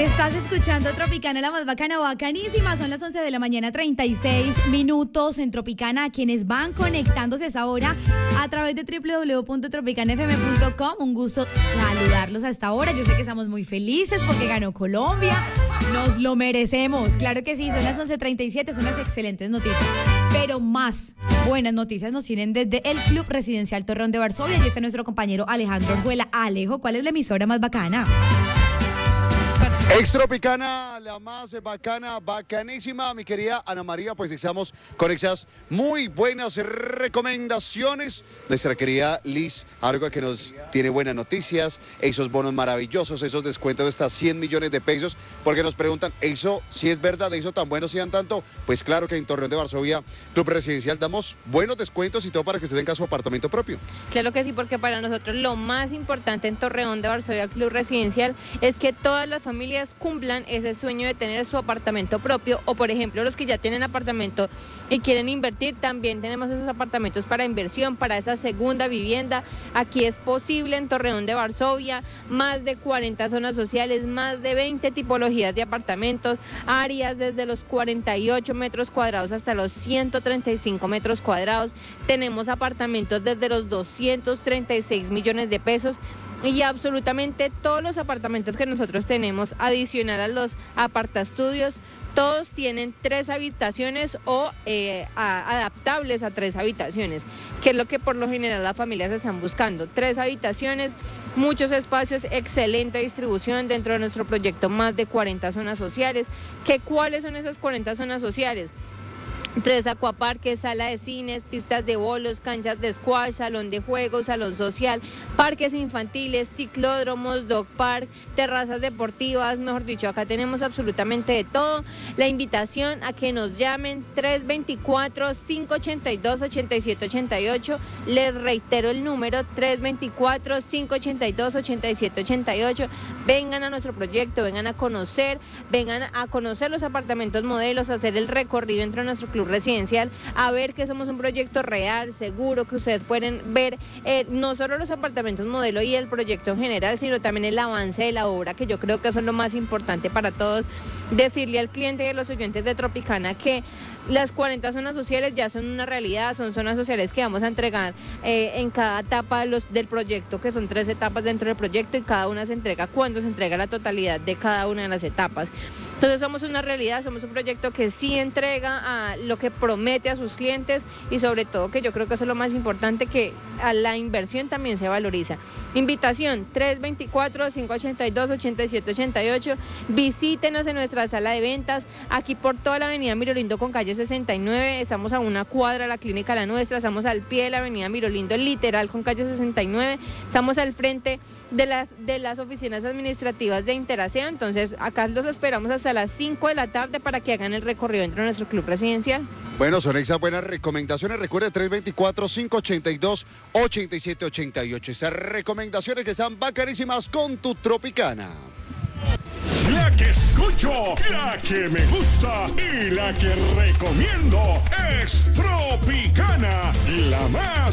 Estás escuchando Tropicana, la más bacana, bacanísima. Son las 11 de la mañana, 36 minutos en Tropicana. A quienes van conectándose a esa hora a través de www.tropicanafm.com. Un gusto saludarlos a esta hora. Yo sé que estamos muy felices porque ganó Colombia. Nos lo merecemos. Claro que sí, son las 11:37, son las excelentes noticias. Pero más buenas noticias nos tienen desde el Club Residencial Torreón de Varsovia. Y está nuestro compañero Alejandro Orjuela. Alejo, ¿cuál es la emisora más bacana? Tropicana, la más bacana, bacanísima, mi querida Ana María, pues estamos con esas muy buenas recomendaciones. Nuestra querida Liz Argo, que nos tiene buenas noticias, esos bonos maravillosos, esos descuentos de hasta 100 millones de pesos, porque nos preguntan, ¿eso sí es verdad? ¿Eso tan bueno sean tanto? Pues claro que en Torreón de Varsovia, Club Residencial, damos buenos descuentos y todo para que usted tenga su apartamento propio. Claro que sí, porque para nosotros lo más importante en Torreón de Varsovia, Club Residencial, es que todas las familias cumplan ese sueño de tener su apartamento propio, o por ejemplo los que ya tienen apartamento y quieren invertir, también tenemos esos apartamentos para inversión, para esa segunda vivienda. Aquí es posible en Torreón de Varsovia, más de 40 zonas sociales, más de 20 tipologías de apartamentos, áreas desde los 48 metros cuadrados hasta los 135 metros cuadrados. Tenemos apartamentos desde los 236 millones de pesos. Y absolutamente todos los apartamentos que nosotros tenemos, adicional a los apartaestudios, todos tienen 3 habitaciones o adaptables a 3 habitaciones, que es lo que por lo general las familias están buscando. 3 habitaciones, muchos espacios, excelente distribución dentro de nuestro proyecto, más de 40 zonas sociales. ¿Cuáles son esas 40 zonas sociales? 3 acuaparques, sala de cines, pistas de bolos, canchas de squash, salón de juegos, salón social, parques infantiles, ciclódromos, dog park, terrazas deportivas, mejor dicho, acá tenemos absolutamente de todo. La invitación a que nos llamen 324-582-8788, les reitero el número 324-582-8788, vengan a nuestro proyecto, vengan a conocer los apartamentos modelos, a hacer el recorrido entre nuestro club residencial, a ver que somos un proyecto real, seguro, que ustedes pueden ver no solo los apartamentos modelo y el proyecto en general, sino también el avance de la obra, que yo creo que eso es lo más importante para todos. Decirle al cliente y a los oyentes de Tropicana que las 40 zonas sociales ya son una realidad, son zonas sociales que vamos a entregar en cada etapa del proyecto, que son 3 etapas dentro del proyecto, y cada una se entrega cuando se entrega la totalidad de cada una de las etapas. Entonces somos una realidad, somos un proyecto que sí entrega a lo que promete a sus clientes, y sobre todo, que yo creo que eso es lo más importante, que a la inversión también se valoriza. Invitación 324-582-8788, visítenos en nuestra sala de ventas, aquí por toda la avenida Mirolindo con calle 69, estamos a una cuadra de la clínica La Nuestra, estamos al pie de la avenida Mirolindo, literal con calle 69, estamos al frente de las oficinas administrativas de Interaseo. Entonces acá los esperamos hasta las 5 de la tarde para que hagan el recorrido dentro de nuestro club residencial. Bueno, son esas buenas recomendaciones. Recuerde 324-582-8788. Esas recomendaciones que están bacanísimas con tu Tropicana. La que escucho, la que me gusta y la que recomiendo es Tropicana, la más